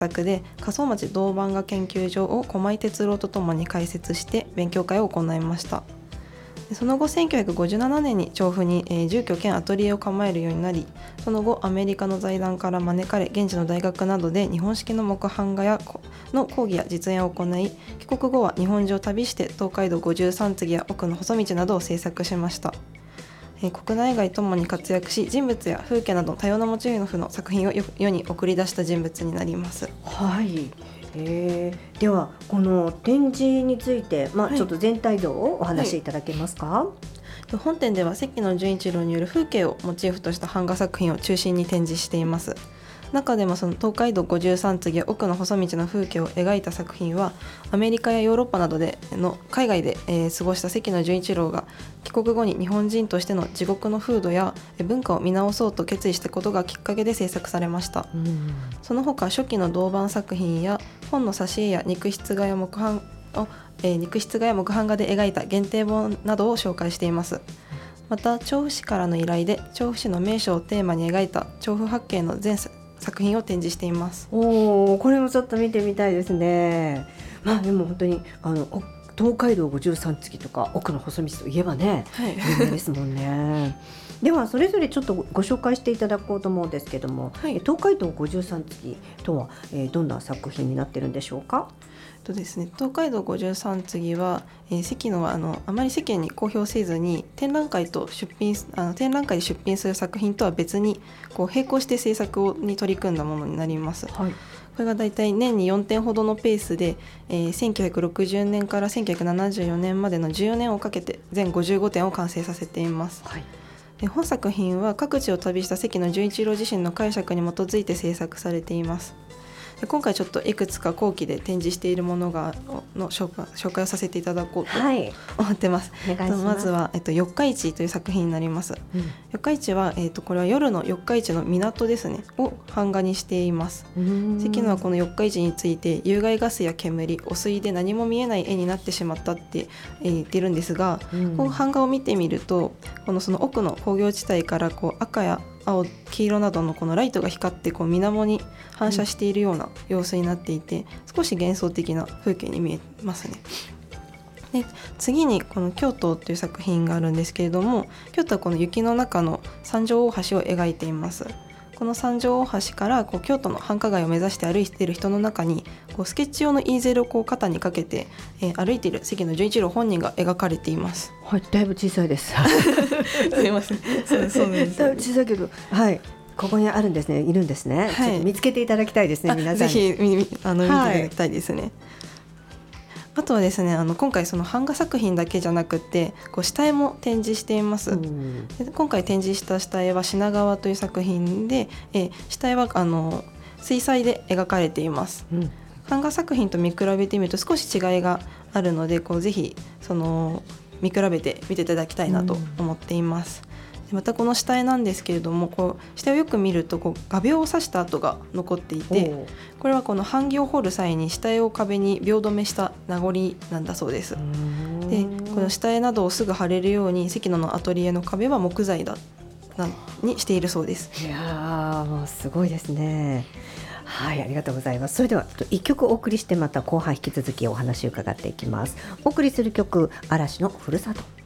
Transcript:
作で仮想町銅版画研究所を駒井哲郎とともに開設して勉強会を行いました。その後1957年に調布に住居兼アトリエを構えるようになり、その後アメリカの財団から招かれ、現地の大学などで日本式の木版画の講義や実演を行い、帰国後は日本中を旅して東海道53次や奥の細道などを制作しました。国内外ともに活躍し、人物や風景など多様なモチーフの作品を世に送り出した人物になります。 はい。ではこの展示について、ちょっと全体像をお話しいただけますか？ 本展では関野純一郎による風景をモチーフとした版画作品を中心に展示しています。中でもその東海道53次や奥の細道の風景を描いた作品は、アメリカやヨーロッパなどでの海外で過ごした関野純一郎が帰国後に日本人としての地獄の風土や文化を見直そうと決意したことがきっかけで制作されました。その他初期の銅版作品や本の挿絵や肉筆画や木版画で描いた限定本などを紹介しています。また調布市からの依頼で調布市の名所をテーマに描いた調布八景の全作品を展示しています。 これもちょっと見てみたいですね。でも本当に東海道53次とか奥の細道といえばね、有名ですもんね。ではそれぞれちょっとご紹介していただこうと思うんですけども、東海道53次とは、どんな作品になっているんでしょうか？ ですね、東海道53次は、関野はあまり世間に公表せずに展覧会で出品する作品とは別に並行して制作に取り組んだものになります。これがだいたい年に4点ほどのペースで、1960年から1974年までの14年をかけて全55点を完成させています。本作品は各地を旅した関野純一郎自身の解釈に基づいて制作されています。今回ちょっといくつか後期で展示しているものの紹介をさせていただこうと思ってます。まずは、四日市という作品になります。四日市は、これは夜の四日市の港ですねを版画にしています。関野はこの四日市について有害ガスや煙、汚水で何も見えない絵になってしまったって言っているんですが、この版画を見てみるとその奥の工業地帯から赤や青、黄色などのこのライトが光って水面に反射しているような様子になっていて、少し幻想的な風景に見えますね。で次にこの京都という作品があるんですけれども、京都はこの雪の中の三条大橋を描いています。この三条大橋から京都の繁華街を目指して歩いている人の中にスケッチ用のイーゼルを肩にかけて、歩いている関野純一郎本人が描かれています。 だいぶ小さいですすいませんそうですだいぶ小さいけど、ここにあるんですね、いるんですね。ちょっと見つけていただきたいですね、皆さんに。 ぜひ見ていただきたいですね。あとはですね、今回その版画作品だけじゃなくて下絵も展示しています。で今回展示した下絵は品川という作品で、下絵は水彩で描かれています。版画作品と見比べてみると少し違いがあるので、ぜひ見比べて見ていただきたいなと思っています。またこの下絵なんですけれども、下絵をよく見ると画鋲を刺した跡が残っていて、これはこの版木を彫る際に下絵を壁に鋲止めした名残なんだそうです。でこの下絵などをすぐ貼れるように関野のアトリエの壁は木材にしているそうです。 いやもうすごいですね。ありがとうございます。それでは1曲お送りして、また後半引き続きお話を伺っていきます。お送りする曲、嵐のふるさと。